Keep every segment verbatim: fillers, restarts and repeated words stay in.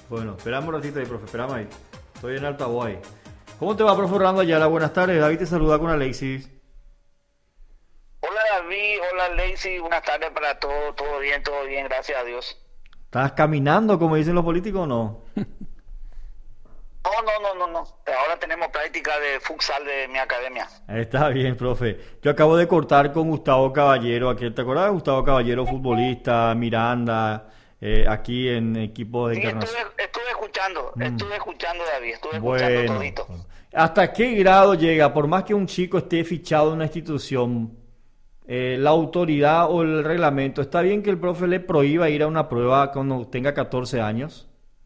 Bueno, esperamos un ratito ahí, profe, esperamos ahí. Estoy en altavoz ahí. ¿Cómo te va, profe Orlando Ayala? Buenas tardes, David te saluda con Alexis. Hola David, hola Alexis, buenas tardes para todos, todo bien, todo bien, gracias a Dios. ¿Estás caminando, como dicen los políticos, o no? No, no, no, no, no. Ahora tenemos práctica de futsal de mi academia. Está bien, profe. Yo acabo de cortar con Gustavo Caballero. Aquí, ¿te acuerdas de Gustavo Caballero, futbolista, Miranda, eh, aquí en equipo de Sí, Encarnación? estuve, estuve escuchando, Mm. estuve escuchando David, estuve escuchando Bueno, todito. ¿hasta qué grado llega? Por más que un chico esté fichado en una institución, eh, la autoridad o el reglamento, ¿está bien que el profe le prohíba ir a una prueba cuando tenga catorce años?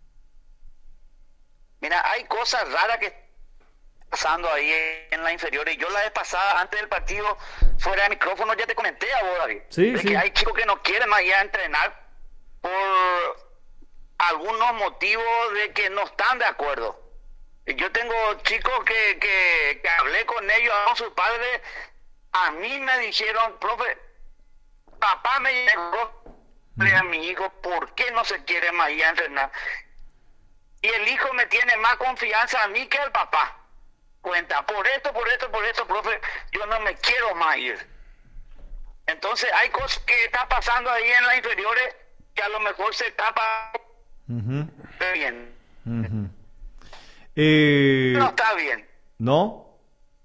Mira, hay cosas raras que están pasando ahí en la inferior. Y yo la vez pasada, antes del partido, fuera de micrófono, ya te comenté a vos, David. Sí, de sí. que hay chicos que no quieren más ir a entrenar por algunos motivos de que no están de acuerdo. Yo tengo chicos que, que, que hablé con ellos, con sus padres, a mí me dijeron, profe, papá me llegó a mi hijo, ¿por qué no se quiere más ir a entrenar? Y el hijo me tiene más confianza a mí que al papá. Cuenta, por esto, por esto, por esto, profe, yo no me quiero más ir. Entonces hay cosas que está pasando ahí en las inferiores que a lo mejor se tapa Uh-huh. bien. Uh-huh. Eh, No está bien. ¿No?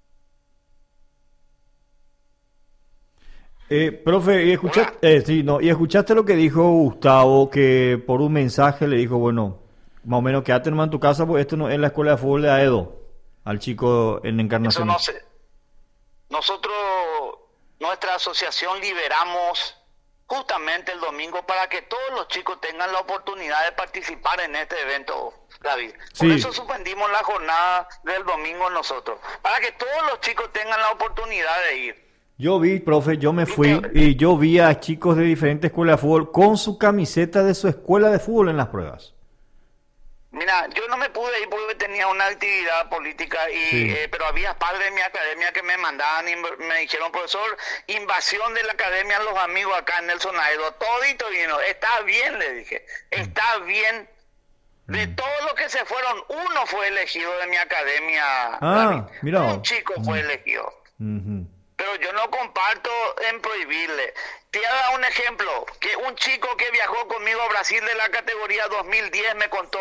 Eh, profe, ¿y escuchaste, eh, sí, no, ¿y escuchaste lo que dijo Gustavo? Que por un mensaje le dijo, bueno, más o menos quédate nomás en tu casa, porque esto no es la escuela de fútbol de Aedo, al chico en Eso Encarnación. no sé. Nosotros, nuestra asociación, liberamos justamente el domingo para que todos los chicos tengan la oportunidad de participar en este evento, David. Por Sí. eso suspendimos la jornada del domingo nosotros, para que todos los chicos tengan la oportunidad de ir. Yo vi, profe, yo me fui y yo vi a chicos de diferentes escuelas de fútbol con su camiseta de su escuela de fútbol en las pruebas. Mira, yo no me pude ir porque tenía una actividad política, y Sí. eh, pero había padres de mi academia que me mandaban y me dijeron, profesor, invasión de la academia, los amigos acá en Nelson Aedo, todito vino. Está bien, le dije, está bien. De todos los que se fueron, uno fue elegido de mi academia. Ah, David. mira. Un chico fue elegido. Ujú. Pero yo no comparto en prohibirle. Te voy a dar un ejemplo, que un chico que viajó conmigo a Brasil de la categoría dos mil diez me contó,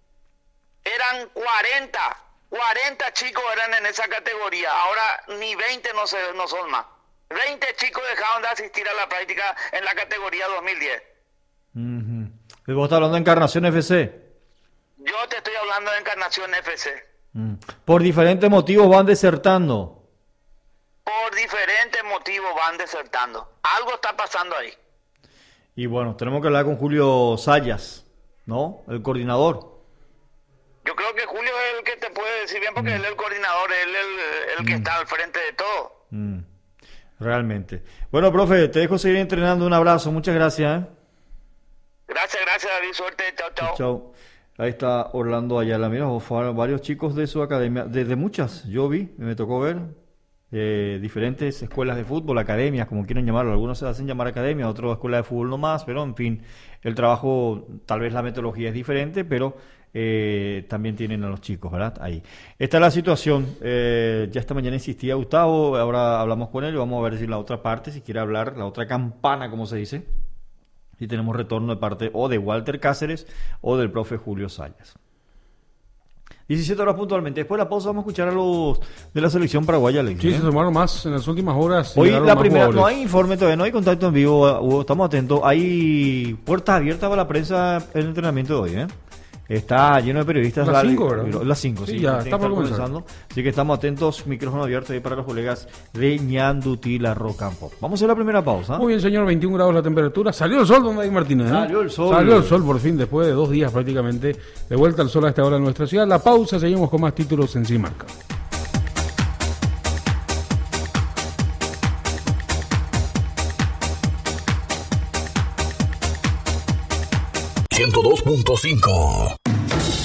eran cuarenta, cuarenta chicos eran en esa categoría, ahora ni veinte no, se, no son más. veinte chicos dejaron de asistir a la práctica en la categoría dos mil diez. Ujú. ¿Y vos estás hablando de Encarnación F C? Yo te estoy hablando de Encarnación F C. Mm. Por diferentes motivos van desertando. Por diferentes motivos van desertando. Algo está pasando ahí. Y bueno, tenemos que hablar con Julio Sayas, ¿no? El coordinador. Yo creo que Julio es el que te puede decir bien, porque Mm. él es el coordinador, él es el, el que Mm. está al frente de todo. Mm. Realmente. Bueno, profe, te dejo seguir entrenando. Un abrazo, muchas gracias. ¿eh? Gracias, gracias David, suerte, chao, chao. Chao. Ahí está Orlando Ayala. Mira, fueron varios chicos de su academia, desde muchas, yo vi, me tocó ver, eh, diferentes escuelas de fútbol, academias, como quieran llamarlo. Algunos se hacen llamar academia, otros escuela de fútbol nomás, pero en fin, el trabajo, tal vez la metodología es diferente, pero eh, también tienen a los chicos, ¿verdad? Ahí. Esta es la situación. Eh, ya esta mañana insistía Gustavo, ahora hablamos con él y vamos a ver si la otra parte, si quiere hablar, la otra campana, como se dice. Y tenemos retorno de parte o de Walter Cáceres o del profe Julio Sayas. diecisiete horas puntualmente. Después de la pausa vamos a escuchar a los de la selección paraguaya. Alex, Sí, ¿eh? se sumaron más en las últimas horas. Hoy llegaron la más primera, no jugadores. hay informe todavía, no hay contacto en vivo, Hugo, estamos atentos. Hay puertas abiertas para la prensa en el entrenamiento de hoy, ¿eh? Está lleno de periodistas. Las cinco, ¿verdad? Las cinco, sí. Sí, ya tiene que está por estar comenzar. comenzando. Así que estamos atentos, micrófono abierto ahí para los colegas de Ñandutí, la Rocampo. Vamos a hacer la primera pausa. Muy bien, señor, veintiún grados la temperatura. Salió el sol, don David Martínez. ¿eh? Salió el sol. Salió el sol por fin, después de dos días prácticamente. De vuelta al sol a esta hora en nuestra ciudad. La pausa, seguimos con más títulos en Cimarca. ciento dos punto cinco.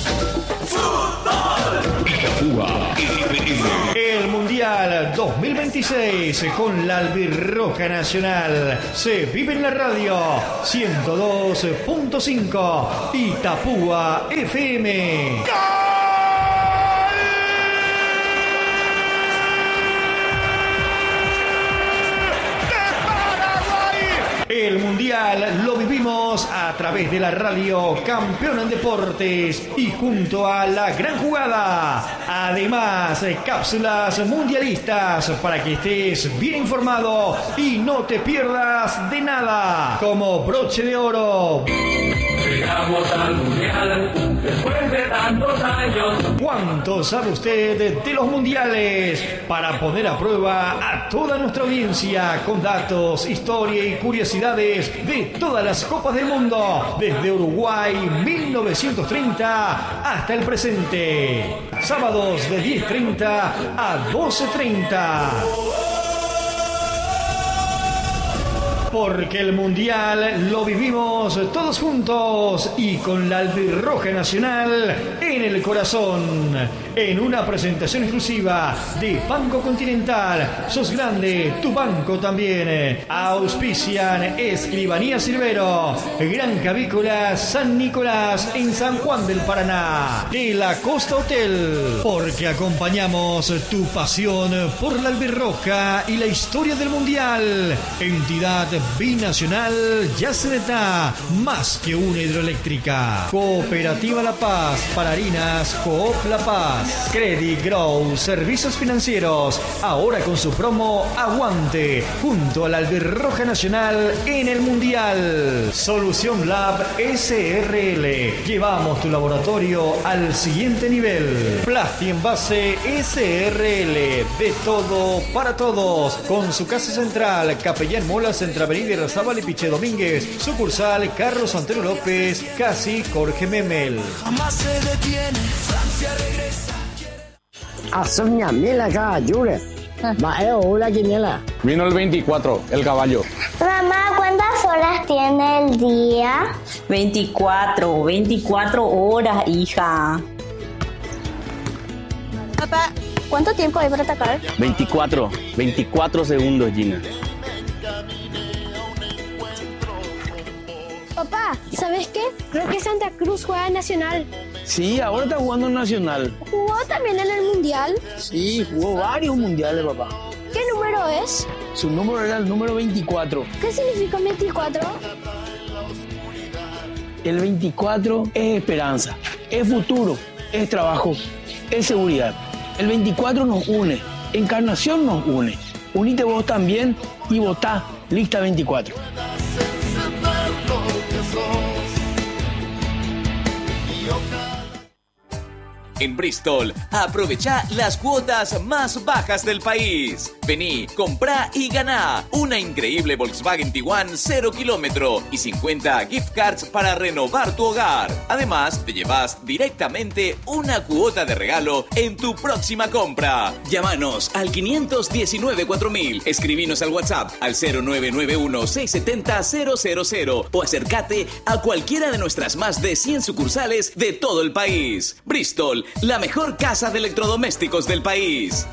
El Mundial dos mil veintidós. veintiséis con la Albirroja Nacional. Se vive en la radio ciento dos punto cinco Itapúa F M. El Mundial lo vivimos a través de la radio Campeón en Deportes y junto a La Gran Jugada. Además, cápsulas mundialistas para que estés bien informado y no te pierdas de nada. Como broche de oro. Llegamos al Mundial después de tantos años. ¿Cuánto sabe usted de los mundiales? Para poner a prueba a toda nuestra audiencia con datos, historia y curiosidades de todas las copas del mundo, desde Uruguay mil novecientos treinta hasta el presente. Sábados de diez treinta a doce treinta. Porque el Mundial lo vivimos todos juntos y con la Albirroja Nacional en el corazón. En una presentación exclusiva de Banco Continental. Sos grande, tu banco también. Auspician Escribanía Silvero, Granja Avícola San Nicolás en San Juan del Paraná. De la Costa Hotel. Porque acompañamos tu pasión por la Albirroja y la historia del Mundial. Entidad binacional Yacyretá, más que una hidroeléctrica. Cooperativa La Paz, para harinas Coop La Paz. Credit Grow, servicios financieros, ahora con su promo Aguante, junto a la Albirroja Nacional en el Mundial. Solución Lab S R L, llevamos tu laboratorio al siguiente nivel. Plasti Envase S R L, de todo para todos, con su casa central, Capellán Molas, entre Avenida Irarrázaval y Piche Domínguez, sucursal Carlos Antonio López, casi Jorge Memel. Jamás se detiene, Francia regresa. Asoña, mira acá, Yure. Va, eh, hola, quiniela. Vino el veinticuatro, el caballo. Mamá, ¿cuántas horas tiene el día? veinticuatro, veinticuatro horas, hija. Papá, ¿cuánto tiempo hay para atacar? veinticuatro, veinticuatro segundos, Gina. Papá, ¿sabes qué? Creo que Santa Cruz juega Nacional. Sí, ahora está jugando en Nacional. ¿Jugó también en el Mundial? Sí, jugó varios mundiales, papá. ¿Qué número es? Su número era el número veinticuatro. ¿Qué significa veinticuatro? El veinticuatro es esperanza, es futuro, es trabajo, es seguridad. El veinticuatro nos une, Encarnación nos une. Unite vos también y votá Lista veinticuatro. En Bristol, aprovecha las cuotas más bajas del país. Vení, comprá y ganá una increíble Volkswagen Tiguan cero kilómetro y cincuenta gift cards para renovar tu hogar. Además, te llevas directamente una cuota de regalo en tu próxima compra. Llámanos al quinientos diecinueve cuatro mil, escribinos al WhatsApp al cero nueve nueve uno seis siete cero cero cero cero o acércate a cualquiera de nuestras más de cien sucursales de todo el país. Bristol, la mejor casa de electrodomésticos del país.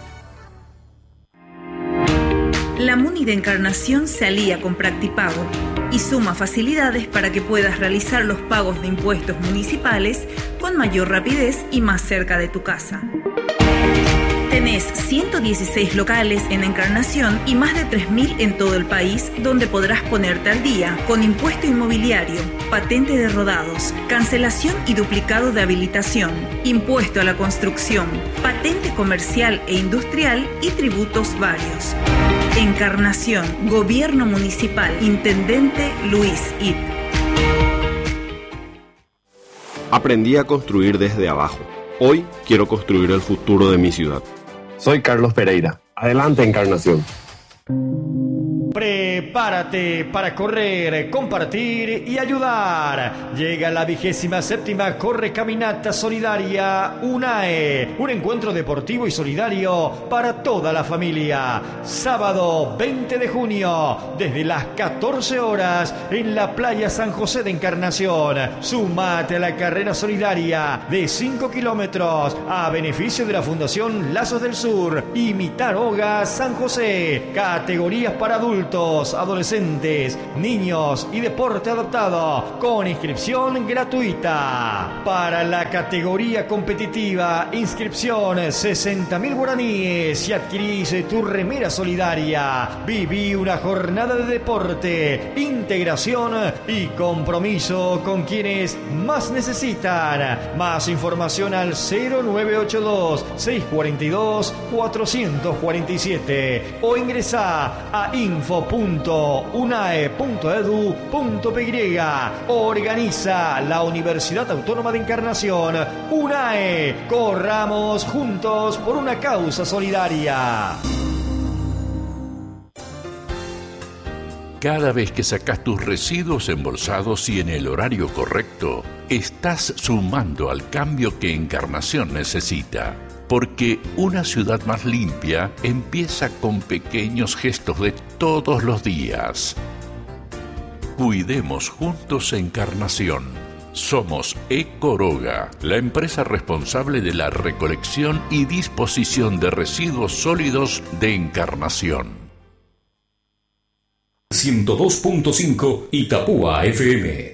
La Muni de Encarnación se alía con Practipago y suma facilidades para que puedas realizar los pagos de impuestos municipales con mayor rapidez y más cerca de tu casa. Tenés ciento dieciséis locales en Encarnación y más de tres mil en todo el país, donde podrás ponerte al día con impuesto inmobiliario, patente de rodados, cancelación y duplicado de habilitación, impuesto a la construcción, patente comercial e industrial y tributos varios. Encarnación, Gobierno Municipal, Intendente Luis It. Aprendí a construir desde abajo. Hoy quiero construir el futuro de mi ciudad. Soy Carlos Pereira. Adelante, Encarnación. Pre Prepárate para correr, compartir y ayudar. Llega la vigésima séptima Corre Caminata Solidaria UNAE, un encuentro deportivo y solidario para toda la familia. Sábado veinte de junio, desde las catorce horas, en la playa San José de Encarnación. Sumate a la carrera solidaria de cinco kilómetros a beneficio de la Fundación Lazos del Sur y Mitaroga San José. Categorías para adultos, adolescentes, niños y deporte adaptado, con inscripción gratuita. Para la categoría competitiva, inscripción sesenta mil guaraníes y adquirís tu remera solidaria. Viví una jornada de deporte, integración y compromiso con quienes más necesitan. Más información al cero nueve ocho dos, seis cuatro dos, cuatro cuatro siete o ingresa a info punto unae punto edu punto py. Organiza la Universidad Autónoma de Encarnación, UNAE. Corramos juntos por una causa solidaria. Cada vez que sacas tus residuos embolsados y en el horario correcto, estás sumando al cambio que Encarnación necesita. Porque una ciudad más limpia empieza con pequeños gestos de todos los días. Cuidemos juntos Encarnación. Somos Ecoroga, la empresa responsable de la recolección y disposición de residuos sólidos de Encarnación. ciento dos punto cinco Itapúa F M.